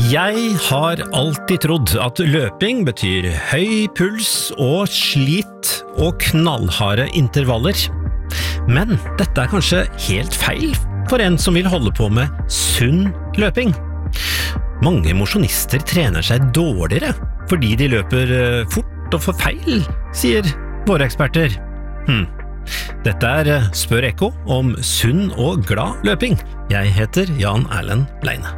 Jeg har alltid trodd at løping betyr høy puls og slit og knallharde intervaller. Men dette er kanskje helt feil for en som vil holde på med sunn løping. Mange mosjonister trener seg dårligere fordi de løper fort og for feil, sier våre eksperter. Dette er Spør Ekko om sunn og glad løping. Jeg heter Jan Erlend Leine.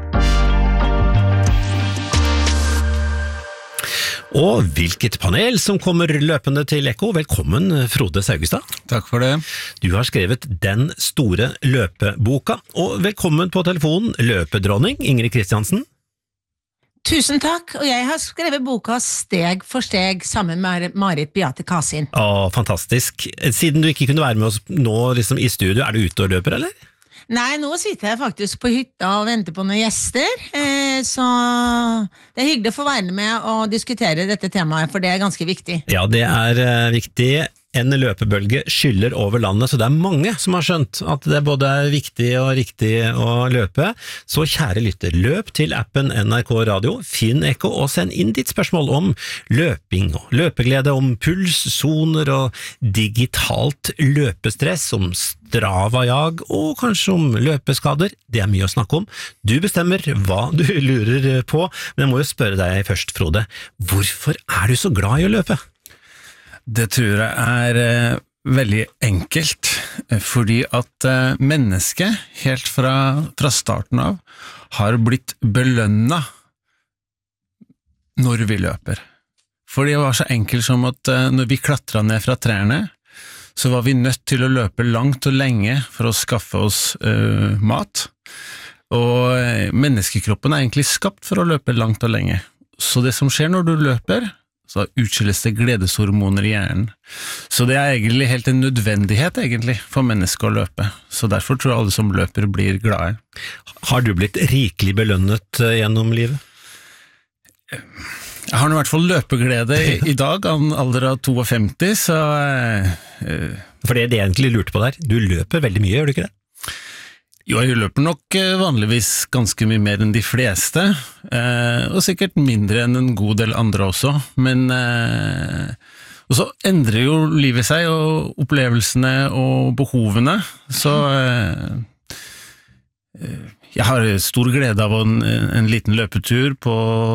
Og hvilket panel som kommer løpende til Ekko. Velkommen, Frode Saugestad. Takk for det. Du har skrevet Den store løpeboka, og velkommen på telefonen, løpedronning Ingrid Kristiansen. Tusen takk, og jeg har skrevet boka Steg for steg sammen med Marit Beate Kasin. Fantastisk. Siden du ikke kunne være med oss nå liksom, i studio, er du ute og løper, eller? Nei, nå sitter jeg faktisk på hytta og venter på noen gjester, så det er hyggelig å få være med og diskutere dette temaet, for det er ganske viktig. Ja, det er viktig. En løpebølge skyller over landet, så det er mange som har skjønt at det både er viktig og riktig å løpe. Så kjære lytter, løp til appen NRK Radio, finn Ekko og send inn ditt spørsmål om løping og løpeglede, om pulssoner og digitalt løpestress, om Strava-jag og kanskje om løpeskader. Det er mye å snakke om. Du bestemmer hva du lurer på, men jeg må jo spørre deg først, Frode. Hvorfor er du så glad i å løpe? Det tror jeg er veldig enkelt, fordi at mennesket helt fra starten av har blitt belønnet når vi løper. For det var så enkelt som at når vi klatret ned fra trærne, så var vi nødt til å løpe langt og lenge for å skaffe oss mat. Og menneskekroppen er egentlig skapt for å løpe langt og lenge. Så det som skjer når du løper, så utskilles det gledeshormoner i hjernen. Så det er egentlig helt en nødvendighet egentlig for mennesket å løpe. Så derfor tror jeg alle som løper blir glade. Har du blitt rikelig belønnet gjennom livet? Jeg har i hvert fall løpeglede i dag, av en alder av 52, så... For det er det jeg egentlig lurte på der. Du løper veldig mye, gjør du ikke det? Jo, jeg løper nok vanligvis ganske mye mer enn de fleste, og sikkert mindre enn en god del andre også, men og så endrer jo livet seg, og opplevelsene og behovene, så jeg har stor glede av en liten løpetur på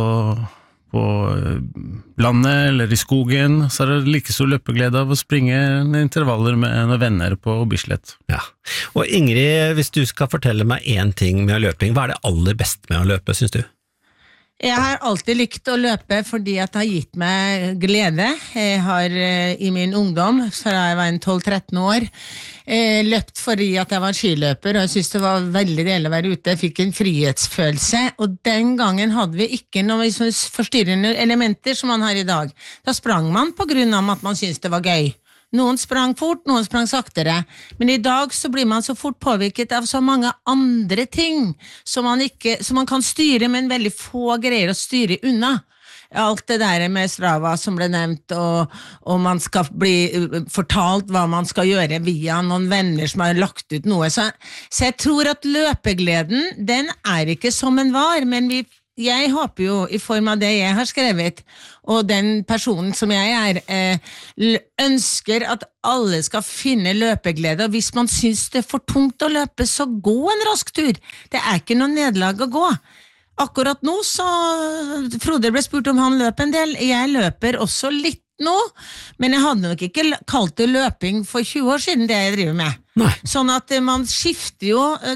landet eller i skogen, så er det like stor løpeglede av å springe intervaller med noen venner på Bislett. Ja, og Ingrid, hvis du skal fortelle meg en ting med løping, hva er det aller beste med å løpe, synes du? Jeg har alltid likt å løpe fordi at det har gitt meg glede. Jeg har i min ungdom, fra jeg var 12-13 år, løpt fordi at jeg var skiløper, og jeg synes det var veldig deilig å være ute. Jeg fikk en frihetsfølelse, og den gangen hadde vi ikke noen forstyrrende elementer som man har i dag. Da sprang man på grunn av at man syntes det var gøy. Noen sprang fort, noen sprang saktere, men i dag så blir man så fort påvirket av så mange andre ting som man kan styre, men veldig få greier å styre unna. Alt det der med Strava som ble nevnt, og man skal bli fortalt hva man skal gjøre via noen venner som har lagt ut noe. Så jeg tror at løpegleden, den er ikke som den var, men jeg håper jo i form av det jeg har skrevet, og den personen som jeg ønsker at alle skal finne løpeglede, og hvis man synes det er for tungt å løpe, så gå en rask tur. Det er ikke noe nederlag å gå. Akkurat nå så, Frode ble spurt om han løp en del, jeg løper også litt nå, men jeg hadde nok ikke kalt det løping for 20 år siden det jeg driver med. Nei. Sånn at man skifter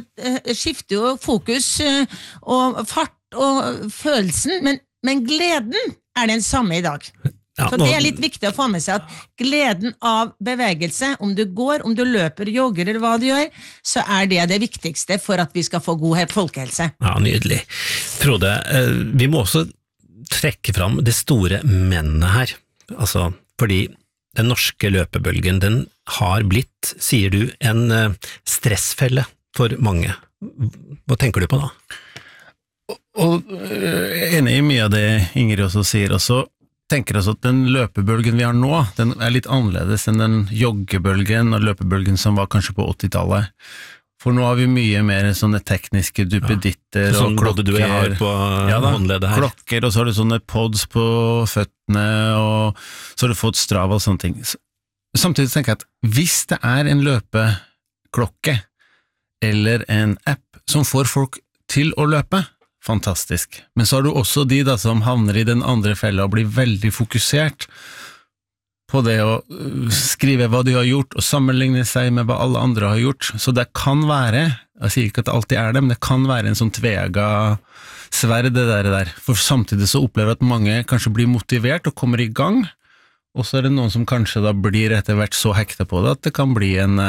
jo fokus og fart og følelsen, men gleden er den samme i dag. Ja, så det er litt viktig å få med seg at gleden av bevegelse, om du går, om du løper, jogger eller hva du gjør, så er det viktigste for at vi skal få god folkehelse. Ja, nydelig. Frode, vi må også trekke fram det store mennet her. Altså, fordi den norske løpebølgen, den har blitt, sier du, en stressfelle for mange. Hva tenker du på da? Og jeg er enig i mye av det Ingrid også sier, og så tenker jeg at den løpebølgen vi har nå, den er litt annerledes enn den joggebølgen og løpebølgen som var kanskje på 80-tallet. For nå har vi mye mer sånne tekniske duppeditter Sånn og både du og jeg har på håndledet her. Klokker, og så har du sånne pods på føttene, og så har du fått Strava og sånne ting. Samtidig tenker jeg at hvis det er en løpeklokke eller en app som får folk til å løpe, fantastisk. Men så har du også de da som havner i den andre fella og blir veldig fokusert på det å skrive hva de har gjort og sammenligne seg med hva alle andre har gjort. Så det kan være, jeg sier ikke at det alltid er det, men det kan være en sånn tvega sverd det der. For samtidig så opplever jeg at mange kanskje blir motivert og kommer i gang, og så er det noen som kanskje da blir etter hvert så hekta på det at det kan bli en,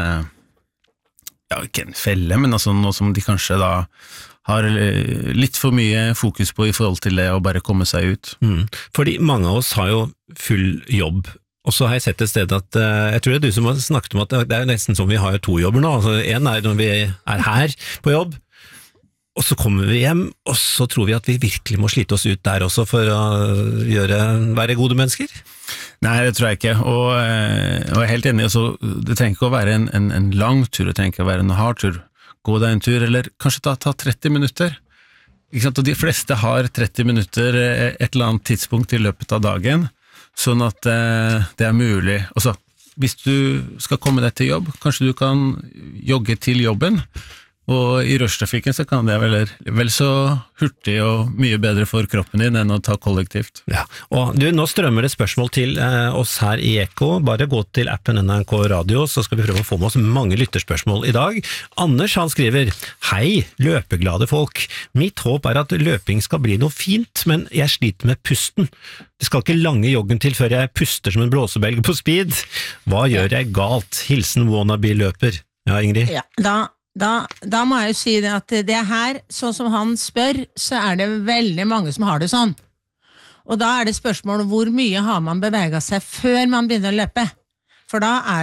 ja ikke en felle, men altså noe som de kanskje da har litt for mye fokus på i forhold til det å bare komme seg ut. Fordi mange av oss har jo full jobb. Og så har jeg sett et sted at, jeg tror det er du som har snakket om at det er nesten som vi har 2 jobber nå, altså en er når vi er her på jobb, og så kommer vi hjem, og så tror vi at vi virkelig må slite oss ut der også for å være gode mennesker. Nei, det tror jeg ikke, og jeg er helt enig, altså, det trenger ikke å være en lang tur, det trenger ikke å være en hard tur, gå deg en tur, eller kanskje ta 30 minutter, ikke sant? Og de fleste har 30 minutter et eller annet tidspunkt i løpet av dagen, sånn at det er mulig. Også, hvis du skal komme deg til jobb, kanskje du kan jogge til jobben, og i rushtrafikken så kan det være vel så hurtig og mye bedre for kroppen din enn å ta kollektivt. Ja, og du, nå strømmer det spørsmål til oss her i Eko. Bare gå til appen NRK Radio, så skal vi prøve å få med oss mange lytterspørsmål i dag. Anders han skriver: Hei, løpeglade folk. Mitt håp er at løping skal bli noe fint, men jeg sliter med pusten. Det skal ikke lange joggen til før jeg puster som en blåsebelg på speed. Hva gjør jeg galt? Hilsen wannabe-løper. Ja, Ingrid? Ja, da må jeg jo si det at det her, sånn som han spør, så er det veldig mange som har det sånn. Og da er det spørsmål hvor mye har man beveget seg før man begynner å løpe. For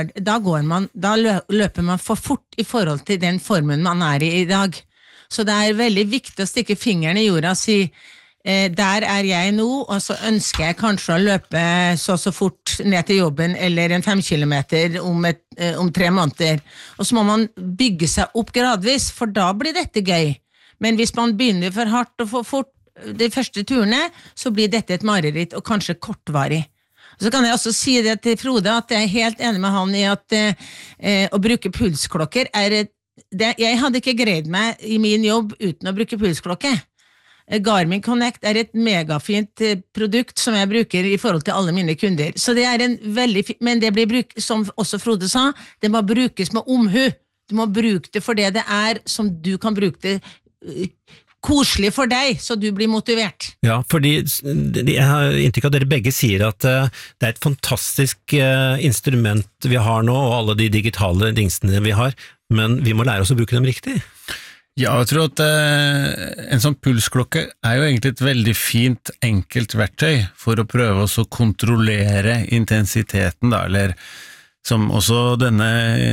da løper man for fort i forhold til den formen man er i dag. Så det er veldig viktig å stikke fingeren i jorda og si der er jeg nå, og så ønsker jeg kanskje å løpe så fort ned til jobben, eller en 5 kilometer om 3 måneder. Og så må man bygge seg opp gradvis, for da blir dette gøy. Men hvis man begynner for hardt og for fort de første turene, så blir dette et mareritt, og kanskje kortvarig. Så kan jeg også si det til Frode, at jeg er helt enig med han i at å bruke pulsklokker jeg hadde ikke greid meg i min jobb uten å bruke pulsklokke. Garmin Connect er et megafint produkt som jeg bruker i forhold til alle mine kunder. Så det er men det blir brukt, som også Frode sa, det må brukes med omhu. Du må bruke det for det det er, som du kan bruke det koselig for deg, så du blir motivert. Ja, fordi jeg har inntrykk av at dere begge sier at det er et fantastisk instrument vi har nå, og alle de digitale dingstene vi har, men vi må lære oss å bruke dem riktig. Ja, jeg tror at en sånn pulsklokke er jo egentlig et veldig fint, enkelt verktøy for å prøve å kontrollere intensiteten, da, eller som også denne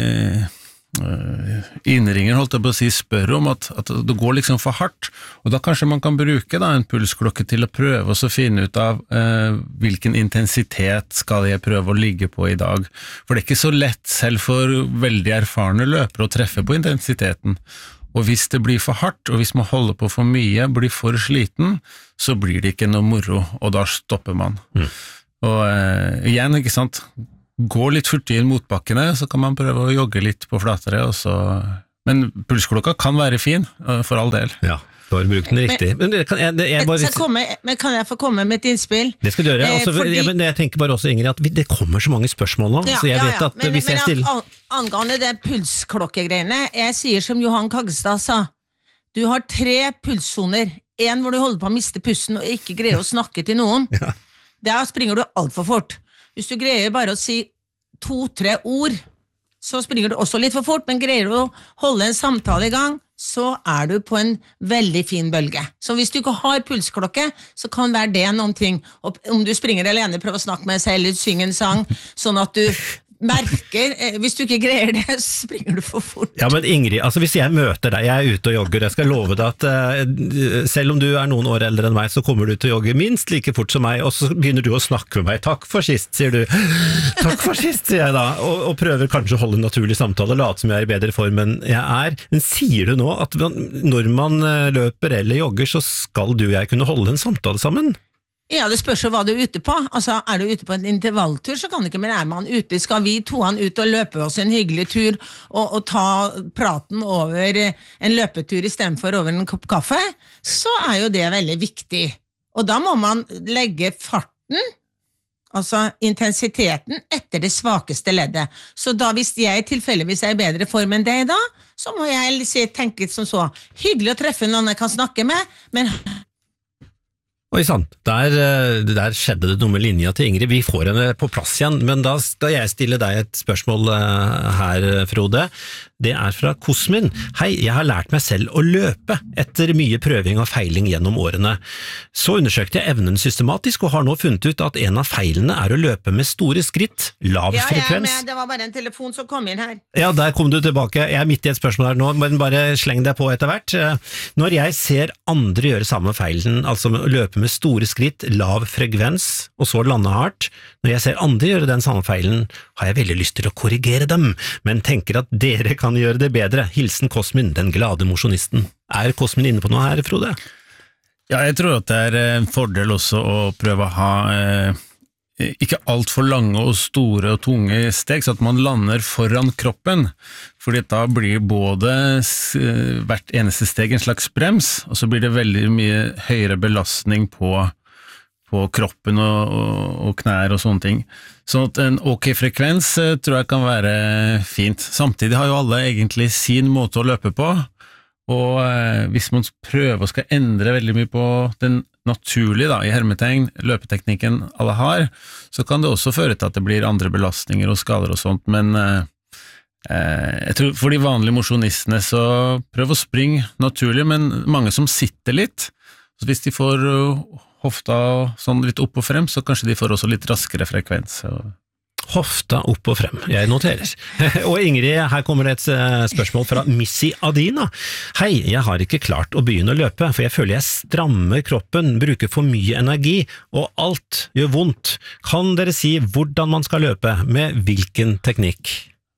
innringer holdt jeg på å si spør om, at det går liksom for hardt, og da kanskje man kan bruke da en pulsklokke til å prøve å finne ut av hvilken intensitet skal jeg prøve å ligge på i dag, for det er ikke så lett selv for veldig erfarne løpere å treffe på intensiteten. Og hvis det blir for hardt, og hvis man holder på for mye, blir for sliten, så blir det ikke noe moro, og da stopper man. Og igjen, ikke sant, gå litt furtig inn motbakkene, så kan man prøve å jogge litt på flatere, men pulsklokka kan være fin, for all del. Ja. Bare bruk den riktig. Men kan jeg få komme med et innspill? Det skal du gjøre. Jeg tenker bare også, Ingrid, at det kommer så mange spørsmål nå, så jeg vet at hvis jeg stiller... Angående det pulsklokkegreiene, jeg sier som Johan Kagstad sa, du har 3 pulssoner, en hvor du holder på å miste pusten og ikke greier å snakke til noen. Der springer du alt for fort. Hvis du greier bare å si 2-3 ord, så springer du også litt for fort, men greier du å holde en samtale i gang, så er du på en veldig fin bølge. Så hvis du ikke har pulsklokke, så kan være det noen ting. Og om du springer alene, prøv å snakke med deg selv, eller synge en sang, sånn at du merker, hvis du ikke greier det, så springer du for fort. Ja, men Ingrid, altså hvis jeg møter deg, jeg ute og jogger, jeg skal love deg at selv om du noen år eldre enn meg, så kommer du til å jogge minst like fort som meg, og så begynner du å snakke med meg. Takk for sist, sier du. Takk for sist, sier jeg da, og prøver kanskje å holde en naturlig samtale, late som jeg i bedre form enn jeg Men sier du nå at når man løper eller jogger, så skal du og jeg kunne holde en samtale sammen? Ja, det spørs jo hva du ute på. Altså, du ute på en intervalltur, så kan du ikke, men man ute, skal vi toene ut og løpe oss en hyggelig tur, og ta praten over en løpetur i stedet for over en kopp kaffe, så jo det veldig viktig. Og da må man legge farten, altså intensiteten, etter det svakeste leddet. Så da hvis jeg tilfeldigvis i bedre form enn deg da, så må jeg tenke som så, hyggelig å treffe noen jeg kan snakke med, men Oi sant, der skjedde det noe med linja til Ingrid. Vi får henne på plass igjen, men da skal jeg stille deg et spørsmål her, Frode. Det fra Kosmin. Hei, jeg har lært meg selv å løpe etter mye prøving og feiling gjennom årene. Så undersøkte jeg evnen systematisk og har nå funnet ut at en av feilene å løpe med store skritt, lav frekvens. Ja, det var bare en telefon som kom inn her. Ja, der kom du tilbake. Jeg midt i et spørsmål her nå, men bare sleng deg på etter hvert. Når jeg ser andre gjøre samme feilen, altså løpe med store skritt, lav frekvens, og så lande hardt, når jeg ser andre gjøre den samme feilen, har jeg veldig lyst til å korrigere dem, men tenker at dere kan gjøre det bedre. Hilsen Kosmin, den glade mosjonisten. Kosmin inne på noe her, Frode? Ja, jeg tror at det en fordel også å prøve å ha ikke alt for lange og store og tunge steg, så at man lander foran kroppen, fordi da blir både hvert eneste steg en slags brems, og så blir det veldig mye høyere belastning på kroppen og knær og sånne ting. Så at en ok frekvens tror jeg kan være fint. Samtidig har jo alle egentlig sin måte å løpe på, og hvis man prøver å skal endre veldig mye på den naturlige, da, i hermetegn, løpeteknikken alle har, så kan det også føre til at det blir andre belastninger og skader og sånt, men jeg tror for de vanlige mosjonistene så prøv å springe naturlig, men mange som sitter litt, så hvis de får hofta sånn litt opp og frem, så kanskje de får også litt raskere frekvens. Hofta opp og frem, jeg noterer. Og Ingrid, her kommer det et spørsmål fra Missy Adina. Hei, jeg har ikke klart å begynne å løpe, for jeg føler jeg strammer kroppen, bruker for mye energi, og alt gjør vondt. Kan dere si hvordan man skal løpe, med hvilken teknikk?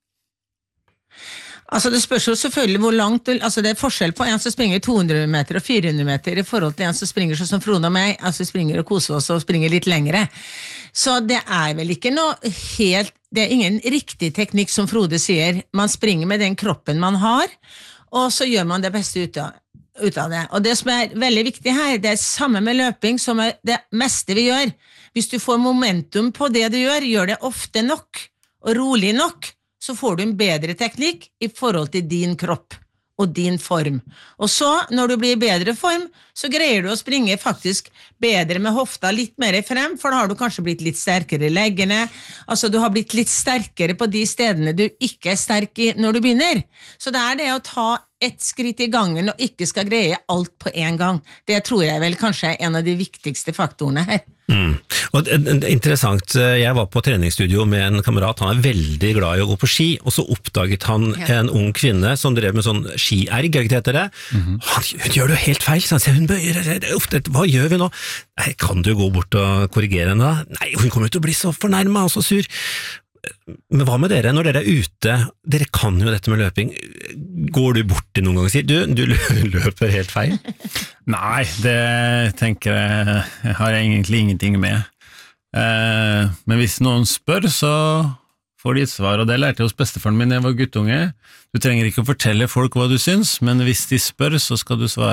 Altså det spørs jo selvfølgelig hvor langt, altså det forskjell på en som springer 200 meter og 400 meter i forhold til en som springer sånn som Frode og meg, altså springer og koser oss og springer litt lengre. Så det vel ikke noe helt, det ingen riktig teknikk som Frode sier, man springer med den kroppen man har, og så gjør man det beste ut av det. Og det som veldig viktig her, det samme med løping som det meste vi gjør. Hvis du får momentum på det du gjør det ofte nok, og rolig nok, så får du en bedre teknikk i forhold til din kropp og din form. Og så, når du blir i bedre form, så greier du å springe faktisk bedre med hofta litt mer frem, for da har du kanskje blitt litt sterkere i leggene, altså du har blitt litt sterkere på de stedene du ikke sterk i når du begynner. Så det det å ta ett skritt i gangen og ikke skal greie alt på en gang. Det tror jeg vel kanskje en av de viktigste faktorene her. Og interessant, jeg var på treningsstudio med en kamerat, han veldig glad i å gå på ski, og så oppdaget han en ung kvinne som drev med sånn skierg, ikke det heter det? Hun gjør det jo helt feil, så han sier, hun bøyer, hva gjør vi nå? Nei, kan du gå bort og korrigere henne da? Nei, hun kommer til å bli så fornærmet og så sur. Men hva med dere, når dere ute, dere kan jo dette med løping, går du bort til noen gang og sier, du løper helt feil? Nei, det tenker jeg har egentlig ingenting med. Men hvis noen spør, så får de et svar, og det lærte jeg hos bestefaren min da jeg var guttunge. Du trenger ikke å fortelle folk hva du syns, men hvis de spør, så skal du svare.